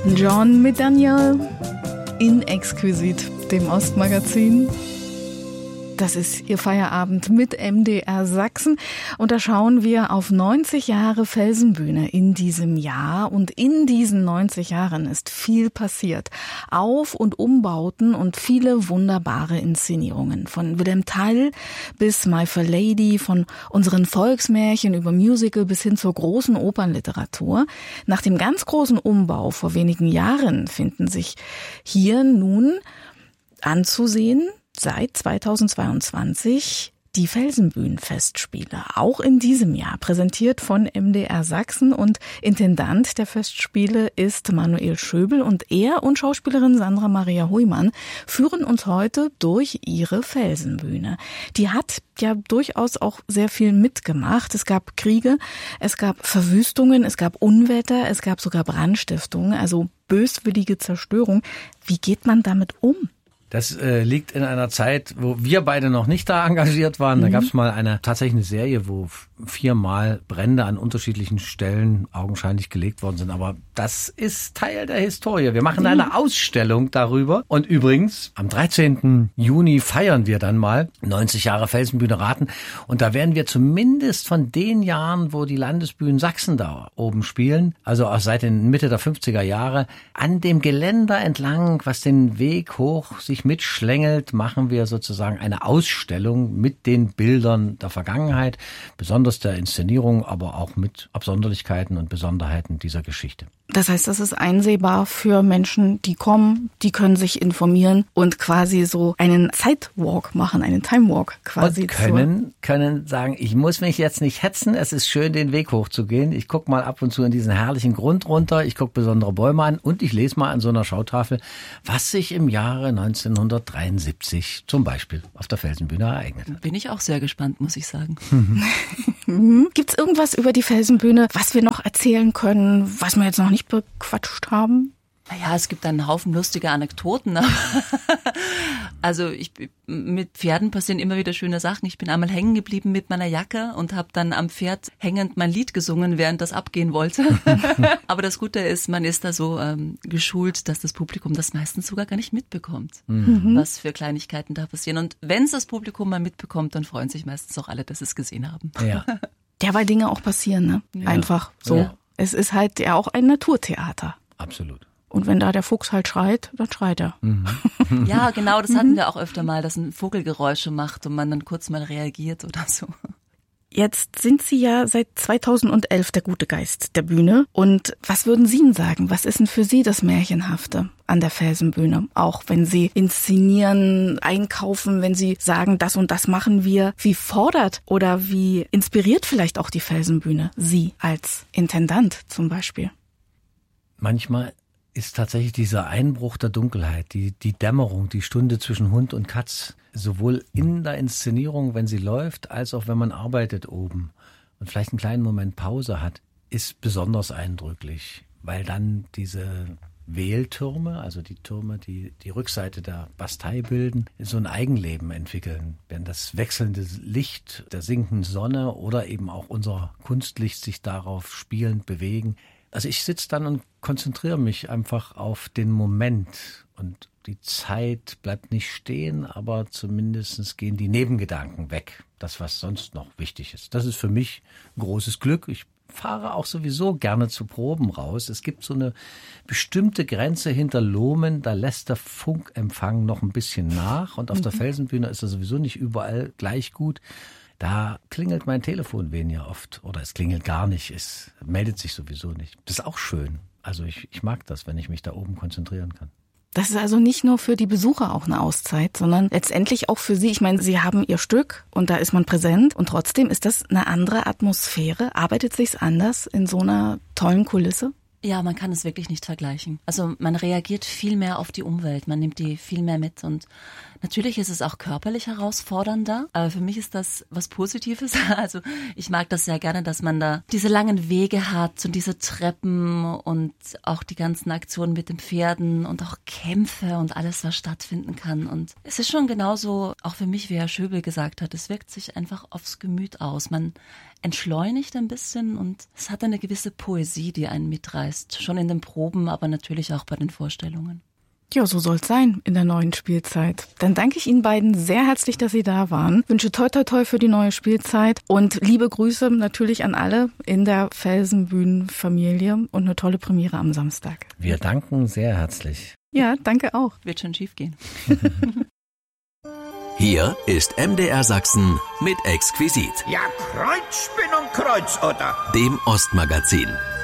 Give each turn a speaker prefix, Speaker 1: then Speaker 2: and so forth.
Speaker 1: Elton John mit Daniel in Exquisit, dem Ostmagazin. Das ist Ihr Feierabend mit MDR Sachsen. Und da schauen wir auf 90 Jahre Felsenbühne in diesem Jahr. Und in diesen 90 Jahren ist viel passiert. Auf- und Umbauten und viele wunderbare Inszenierungen. Von Wilhelm Tell bis My Fair Lady, von unseren Volksmärchen über Musical bis hin zur großen Opernliteratur. Nach dem ganz großen Umbau vor wenigen Jahren finden sich hier nun anzusehen seit 2022 die Felsenbühnenfestspiele. Auch in diesem Jahr präsentiert von MDR Sachsen, und Intendant der Festspiele ist Manuel Schöbel, und er und Schauspielerin Sandra Maria Huymann führen uns heute durch ihre Felsenbühne. Die hat ja durchaus auch sehr viel mitgemacht. Es gab Kriege, es gab Verwüstungen, es gab Unwetter, es gab sogar Brandstiftungen, also böswillige Zerstörung. Wie geht man damit um?
Speaker 2: Das liegt in einer Zeit, wo wir beide noch nicht da engagiert waren. Da gab es mal tatsächlich eine Serie, wo 4-mal Brände an unterschiedlichen Stellen augenscheinlich gelegt worden sind. Aber das ist Teil der Historie. Wir machen eine Ausstellung darüber. Und übrigens, am 13. Juni feiern wir dann mal 90 Jahre Felsenbühne Rathen. Und da werden wir zumindest von den Jahren, wo die Landesbühnen Sachsen da oben spielen, also auch seit den Mitte der 50er Jahre, an dem Geländer entlang, was den Weg hoch sich mitschlängelt, machen wir sozusagen eine Ausstellung mit den Bildern der Vergangenheit, besonders der Inszenierung, aber auch mit Absonderlichkeiten und Besonderheiten dieser Geschichte.
Speaker 1: Das heißt, das ist einsehbar für Menschen, die kommen, die können sich informieren und quasi so einen Zeitwalk machen, einen Timewalk quasi.
Speaker 2: Und können sagen, ich muss mich jetzt nicht hetzen, es ist schön, den Weg hochzugehen. Ich gucke mal ab und zu in diesen herrlichen Grund runter, ich gucke besondere Bäume an und ich lese mal an so einer Schautafel, was sich im Jahre 1973 zum Beispiel auf der Felsenbühne ereignet hat.
Speaker 3: Bin ich auch sehr gespannt, muss ich sagen.
Speaker 1: Gibt's irgendwas über die Felsenbühne, was wir noch erzählen können, was wir jetzt noch nicht bequatscht haben?
Speaker 3: Naja, es gibt einen Haufen lustige Anekdoten. Also mit Pferden passieren immer wieder schöne Sachen. Ich bin einmal hängen geblieben mit meiner Jacke und habe dann am Pferd hängend mein Lied gesungen, während das abgehen wollte. Aber das Gute ist, man ist da so geschult, dass das Publikum das meistens sogar gar nicht mitbekommt, was für Kleinigkeiten da passieren. Und wenn es das Publikum mal mitbekommt, dann freuen sich meistens auch alle, dass sie es gesehen haben.
Speaker 2: Ja,
Speaker 1: Ja, weil Dinge auch passieren, ne?
Speaker 3: Ja.
Speaker 1: Einfach so.
Speaker 2: Ja.
Speaker 1: Es ist halt ja auch ein Naturtheater.
Speaker 2: absolut.
Speaker 1: Und wenn da der Fuchs halt schreit, dann schreit er.
Speaker 3: Ja, genau, das hatten wir auch öfter mal, dass ein Vogelgeräusche macht und man dann kurz mal reagiert oder so.
Speaker 1: Jetzt sind Sie ja seit 2011 der gute Geist der Bühne. Und was würden Sie denn sagen? Was ist denn für Sie das Märchenhafte an der Felsenbühne? Auch wenn Sie inszenieren, einkaufen, wenn Sie sagen, das und das machen wir. Wie fordert oder wie inspiriert vielleicht auch die Felsenbühne Sie als Intendant zum Beispiel?
Speaker 2: Manchmal ist tatsächlich dieser Einbruch der Dunkelheit, die Dämmerung, die Stunde zwischen Hund und Katz, sowohl in der Inszenierung, wenn sie läuft, als auch wenn man arbeitet oben und vielleicht einen kleinen Moment Pause hat, ist besonders eindrücklich, weil dann diese Wehltürme, also die Türme, die die Rückseite der Bastei bilden, so ein Eigenleben entwickeln. Wenn das wechselnde Licht der sinkenden Sonne oder eben auch unser Kunstlicht sich darauf spielend bewegen. Also ich sitze dann und konzentriere mich einfach auf den Moment, und die Zeit bleibt nicht stehen, aber zumindest gehen die Nebengedanken weg, das, was sonst noch wichtig ist. Das ist für mich ein großes Glück. Ich fahre auch sowieso gerne zu Proben raus. Es gibt so eine bestimmte Grenze hinter Lohmen, da lässt der Funkempfang noch ein bisschen nach, und auf der Felsenbühne ist er sowieso nicht überall gleich gut. Da klingelt mein Telefon weniger oft, oder es klingelt gar nicht, es meldet sich sowieso nicht. Das ist auch schön. Also ich mag das, wenn ich mich da oben konzentrieren kann.
Speaker 1: Das ist also nicht nur für die Besucher auch eine Auszeit, sondern letztendlich auch für Sie. Ich meine, Sie haben Ihr Stück und da ist man präsent, und trotzdem ist das eine andere Atmosphäre. Arbeitet sich's anders in so einer tollen Kulisse?
Speaker 3: Ja, man kann es wirklich nicht vergleichen. Also man reagiert viel mehr auf die Umwelt, man nimmt die viel mehr mit, und natürlich ist es auch körperlich herausfordernder, aber für mich ist das was Positives. Also ich mag das sehr gerne, dass man da diese langen Wege hat und diese Treppen und auch die ganzen Aktionen mit den Pferden und auch Kämpfe und alles, was stattfinden kann. Und es ist schon genauso, auch für mich, wie Herr Schöbel gesagt hat, es wirkt sich einfach aufs Gemüt aus. Man entschleunigt ein bisschen und es hat eine gewisse Poesie, die einen mitreißt. heißt. Schon in den Proben, aber natürlich auch bei den Vorstellungen.
Speaker 1: Ja, so soll's sein in der neuen Spielzeit. Dann danke ich Ihnen beiden sehr herzlich, dass Sie da waren. Wünsche toi toi toi für die neue Spielzeit und liebe Grüße natürlich an alle in der Felsenbühnen-Familie und eine tolle Premiere am Samstag.
Speaker 2: Wir danken sehr herzlich.
Speaker 1: Ja, danke auch.
Speaker 3: Wird schon schief gehen.
Speaker 4: Hier ist MDR Sachsen mit Exquisit.
Speaker 5: Ja, Kreuzspinn und Kreuzotter.
Speaker 4: Dem Ostmagazin.